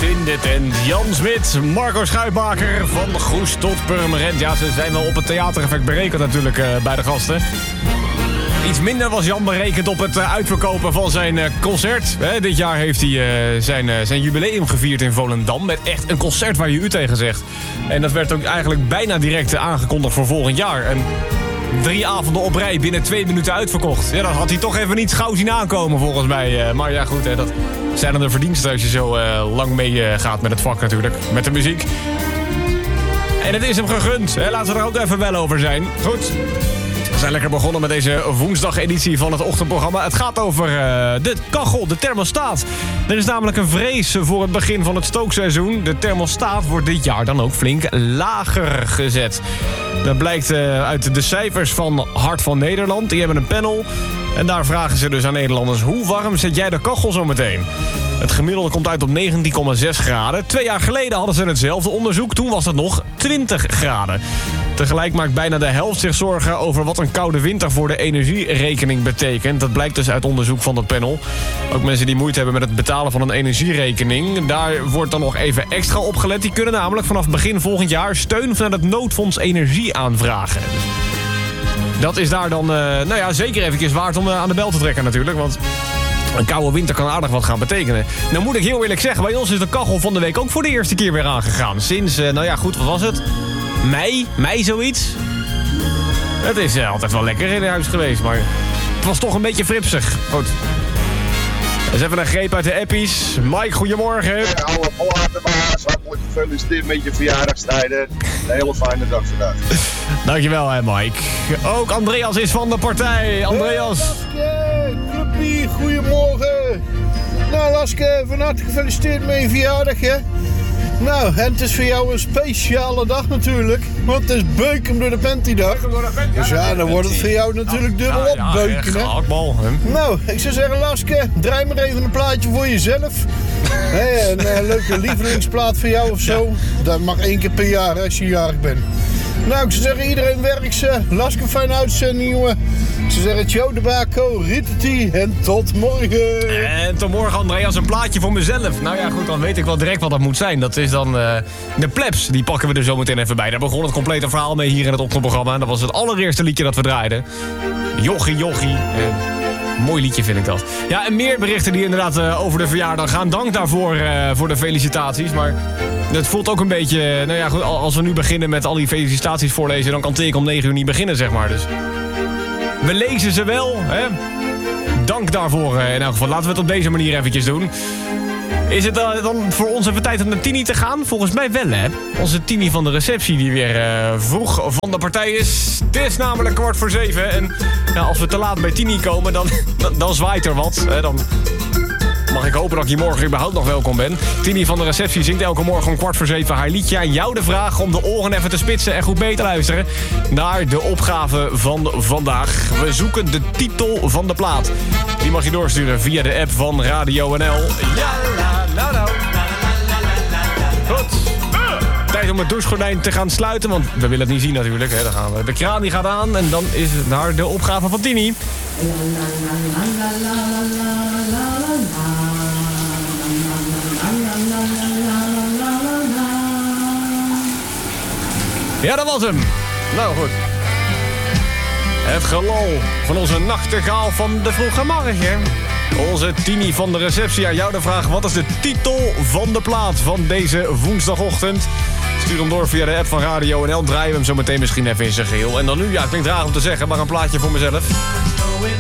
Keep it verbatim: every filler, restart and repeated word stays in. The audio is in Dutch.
in de tent. Jan Smit, Marco Schuitmaker van Goes tot Purmerend. Ja, ze zijn wel op het theatereffect berekend natuurlijk uh, bij de gasten. Iets minder was Jan berekend op het uh, uitverkopen van zijn uh, concert. Hè, dit jaar heeft hij uh, zijn, uh, zijn jubileum gevierd in Volendam. Met echt een concert waar je u tegen zegt. En dat werd ook eigenlijk bijna direct uh, aangekondigd voor volgend jaar. En drie avonden op rij binnen twee minuten uitverkocht. Ja, dat had hij toch even niet gauw zien aankomen volgens mij. Uh, maar ja goed, hè, dat zijn dan de verdiensten als je zo uh, lang mee uh, gaat met het vak natuurlijk. Met de muziek. En het is hem gegund. Hè? Laten we er ook even wel over zijn. Goed. We zijn lekker begonnen met deze woensdag-editie van het ochtendprogramma. Het gaat over uh, de kachel, de thermostaat. Er is namelijk een vrees voor het begin van het stookseizoen. De thermostaat wordt dit jaar dan ook flink lager gezet. Dat blijkt uh, uit de cijfers van Hart van Nederland. Die hebben een panel. En daar vragen ze dus aan Nederlanders: hoe warm zet jij de kachel zo meteen? Het gemiddelde komt uit op negentien komma zes graden. Twee jaar geleden hadden ze hetzelfde onderzoek. Toen was het nog twintig graden. Tegelijk maakt bijna de helft zich zorgen over wat een koude winter voor de energierekening betekent. Dat blijkt dus uit onderzoek van dat panel. Ook mensen die moeite hebben met het betalen van een energierekening. Daar wordt dan nog even extra op gelet. Die kunnen namelijk vanaf begin volgend jaar steun vanuit het noodfonds energie aanvragen. Dat is daar dan uh, nou ja, zeker eventjes waard om uh, aan de bel te trekken natuurlijk. Want een koude winter kan aardig wat gaan betekenen. Nou moet ik heel eerlijk zeggen, bij ons is de kachel van de week ook voor de eerste keer weer aangegaan. Sinds, uh, nou ja goed, wat was het? Mei? Mei zoiets? Het is uh, altijd wel lekker in huis geweest, maar het was toch een beetje fripsig. Goed. Dus even een greep uit de appies. Mike, goedemorgen. Ja, alle volwaardebaas, hartelijk gefeliciteerd met je verjaardagstijden. Een hele fijne dag vandaag. Dankjewel, hè, Mike. Ook Andreas is van de partij. Andreas. Hey, Laske, clubpie, goedemorgen. Nou, Laske, van harte gefeliciteerd met je verjaardag, hè. Nou, en het is voor jou een speciale dag natuurlijk. Want het is beuken door de Penty-dag. Dus ja, dan wordt het voor jou natuurlijk dubbel op ja, beuken, hè. Gehaktbal, hè. Nou, ik zou zeggen, Laske, draai maar even een plaatje voor jezelf. Hey, een uh, leuke lievelingsplaat voor jou of zo. Dat mag één keer per jaar, hè, als je jarig bent. Nou, ik zou zeggen, iedereen werkt ze. Laske, fijne uitzending, jongen. Ik zou zeggen, ciao de bako, riteti en tot morgen. En tot morgen, Andreas, een plaatje voor mezelf. Nou ja, goed, dan weet ik wel direct wat dat moet zijn. Dat is dan uh, de plebs. Die pakken we er zo meteen even bij. Daar begon het complete verhaal mee hier in het ochtendprogramma. Dat was het allereerste liedje dat we draaiden. Jochie, jochie. Uh, mooi liedje vind ik dat. Ja, en meer berichten die inderdaad uh, over de verjaardag gaan. Dank daarvoor uh, voor de felicitaties. Maar het voelt ook een beetje... Nou ja, goed, als we nu beginnen met al die felicitaties voorlezen... dan kan Teek om negen uur niet beginnen, zeg maar. Dus we lezen ze wel, hè. Dank daarvoor uh, in elk geval. Laten we het op deze manier eventjes doen. Is het uh, dan voor ons even tijd om naar Tini te gaan? Volgens mij wel, hè. Onze Tini van de receptie die weer uh, vroeg van de partij is. Het is namelijk kwart voor zeven. En ja, als we te laat bij Tini komen, dan, dan, dan zwaait er wat. Hè. Dan mag ik hopen dat ik je morgen überhaupt nog welkom ben. Tini van de receptie zingt elke morgen om kwart voor zeven haar liedje. Aan jou de vraag om de oren even te spitsen en goed mee te luisteren naar de opgave van vandaag. We zoeken de titel van de plaat. Die mag je doorsturen via de app van Radio N L. Ja, nou, nou. Goed. Tijd om het douchegordijn te gaan sluiten, want we willen het niet zien natuurlijk. Hè. Dan gaan we. De kraan die gaat aan en dan is het naar de opgave van Tini. Ja, dat was hem. Nou goed. Het gelol van onze nachtegaal van de vroege morgen. Onze Tini van de receptie. Aan jou de vraag: wat is de titel van de plaat van deze woensdagochtend? Stuur hem door via de app van Radio N L. Draaien we hem zo meteen misschien even in zijn geheel. En dan nu, ja, het klinkt raar om te zeggen, maar een plaatje voor mezelf.